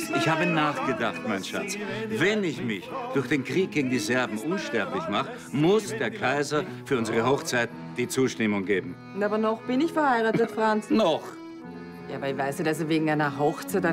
Ich habe nachgedacht, mein Schatz. Wenn ich mich durch den Krieg gegen die Serben unsterblich mache, muss der Kaiser für unsere Hochzeit die Zustimmung geben. Aber noch bin ich verheiratet, Franz. Noch. Ja, aber ich weiß nicht, also wegen einer Hochzeit